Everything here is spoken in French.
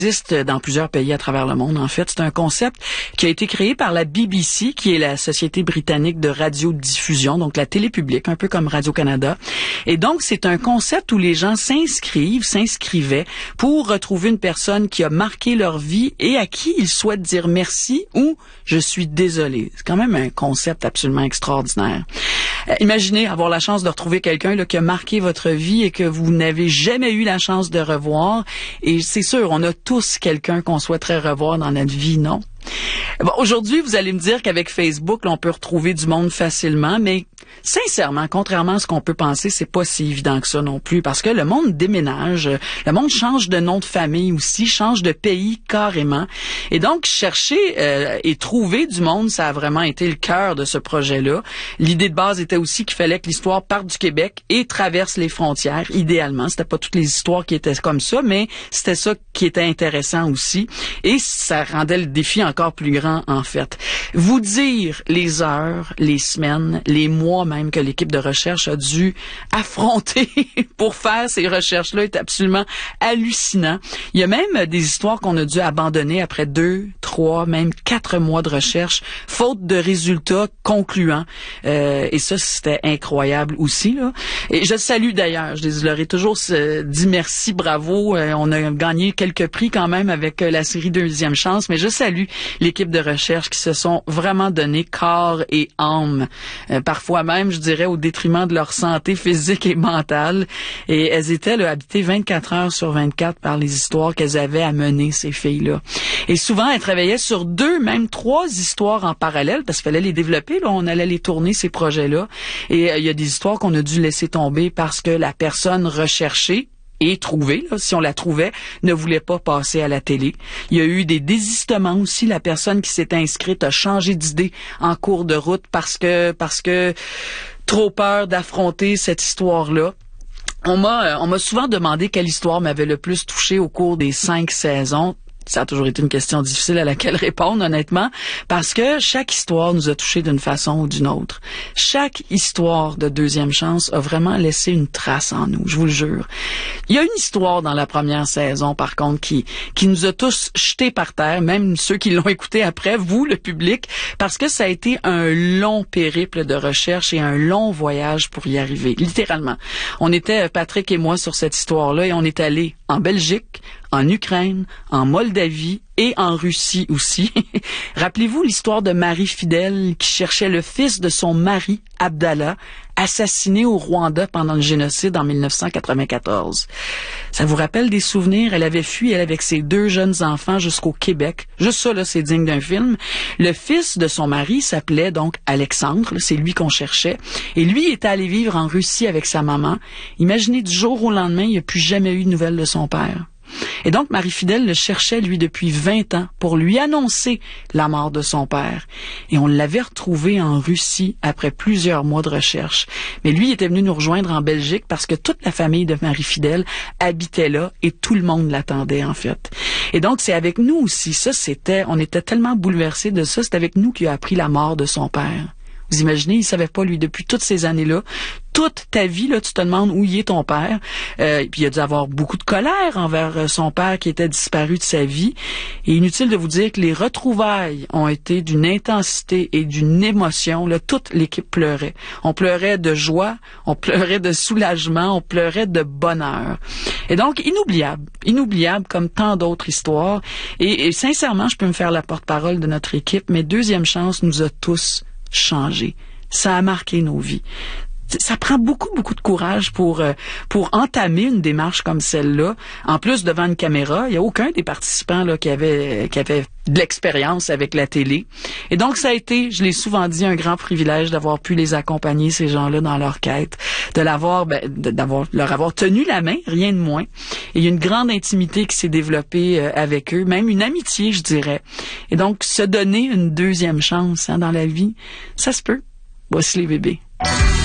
existe dans plusieurs pays à travers le monde. En fait, c'est un concept qui a été créé par la BBC, qui est la Société britannique de radiodiffusion, donc la télé publique, un peu comme Radio-Canada. Et donc, c'est un concept où les gens s'inscrivaient pour retrouver une personne qui a marqué leur vie et à qui ils souhaitent dire merci ou je suis désolé. C'est quand même un concept absolument extraordinaire. Imaginez avoir la chance de retrouver quelqu'un là, qui a marqué votre vie et que vous n'avez jamais eu la chance de revoir. Et c'est sûr, on a tous quelqu'un qu'on souhaiterait revoir dans notre vie, non? Bon, aujourd'hui, vous allez me dire qu'avec Facebook, là, on peut retrouver du monde facilement, mais sincèrement, contrairement à ce qu'on peut penser, c'est pas si évident que ça non plus, parce que le monde déménage, le monde change de nom de famille aussi, change de pays carrément. Et donc, chercher et trouver du monde, ça a vraiment été le cœur de ce projet-là. L'idée de base était aussi qu'il fallait que l'histoire parte du Québec et traverse les frontières, idéalement. C'était pas toutes les histoires qui étaient comme ça, mais c'était ça qui était intéressant aussi. Et ça rendait le défi encore plus grand, en fait. Vous dire les heures, les semaines, les mois même que l'équipe de recherche a dû affronter pour faire ces recherches-là est absolument hallucinant. Il y a même des histoires qu'on a dû abandonner après 2, 3, même 4 mois de recherche, faute de résultats concluants. Et ça, c'était incroyable aussi, là. Et je salue d'ailleurs, je leur ai toujours dit merci, bravo. On a gagné quelques prix quand même avec la série Deuxième Chance, mais je salue l'équipe de recherche qui se sont vraiment donné corps et âme. Parfois même, je dirais, au détriment de leur santé physique et mentale. Et elles étaient là, habitées 24 heures sur 24 par les histoires qu'elles avaient à mener, ces filles-là. Et souvent, elles travaillaient sur 2, même 3 histoires en parallèle, parce qu'il fallait les développer. Là, on allait les tourner, ces projets-là. Et il y a des histoires qu'on a dû laisser tomber parce que la personne recherchée et trouvée, là, si on la trouvait, ne voulait pas passer à la télé. Il y a eu des désistements aussi. La personne qui s'est inscrite a changé d'idée en cours de route parce que trop peur d'affronter cette histoire-là. On m'a souvent demandé quelle histoire m'avait le plus touché au cours des 5 saisons. Ça a toujours été une question difficile à laquelle répondre, honnêtement, parce que chaque histoire nous a touchés d'une façon ou d'une autre. Chaque histoire de Deuxième Chance a vraiment laissé une trace en nous, je vous le jure. Il y a une histoire dans la première saison, par contre, qui nous a tous jetés par terre, même ceux qui l'ont écouté après, vous, le public, parce que ça a été un long périple de recherche et un long voyage pour y arriver, littéralement. On était, Patrick et moi, sur cette histoire-là, et on est allé en Belgique, en Ukraine, en Moldavie et en Russie aussi. Rappelez-vous l'histoire de Marie Fidèle qui cherchait le fils de son mari, Abdallah, assassiné au Rwanda pendant le génocide en 1994. Ça vous rappelle des souvenirs? Elle avait fui, elle, avec ses 2 jeunes enfants jusqu'au Québec. Juste ça, là, c'est digne d'un film. Le fils de son mari s'appelait donc Alexandre, c'est lui qu'on cherchait. Et lui était allé vivre en Russie avec sa maman. Imaginez, du jour au lendemain, il n'y a plus jamais eu de nouvelles de son père. Et donc, Marie Fidèle le cherchait, lui, depuis 20 ans pour lui annoncer la mort de son père. Et on l'avait retrouvé en Russie après plusieurs mois de recherche. Mais lui, il était venu nous rejoindre en Belgique parce que toute la famille de Marie Fidèle habitait là et tout le monde l'attendait, en fait. Et donc, c'est avec nous aussi. Ça, on était tellement bouleversés de ça. C'est avec nous qu'il a appris la mort de son père. Vous imaginez, il savait pas, lui, depuis toutes ces années-là. Toute ta vie, là, tu te demandes où y est ton père. Puis il a dû avoir beaucoup de colère envers son père qui était disparu de sa vie. Et inutile de vous dire que les retrouvailles ont été d'une intensité et d'une émotion. Là, toute l'équipe pleurait. On pleurait de joie, on pleurait de soulagement, on pleurait de bonheur. Et donc, inoubliable comme tant d'autres histoires. Et sincèrement, je peux me faire la porte-parole de notre équipe, mais Deuxième Chance nous a tous changé. Ça a marqué nos vies. Ça prend beaucoup de courage pour entamer une démarche comme celle-là. En plus, devant une caméra, il y a aucun des participants là qui avait de l'expérience avec la télé. Et donc, ça a été, je l'ai souvent dit, un grand privilège d'avoir pu les accompagner, ces gens-là, dans leur quête, de leur avoir tenu la main, rien de moins. Et il y a une grande intimité qui s'est développée avec eux, même une amitié, je dirais. Et donc, se donner une deuxième chance dans la vie, ça se peut. Voici les bébés.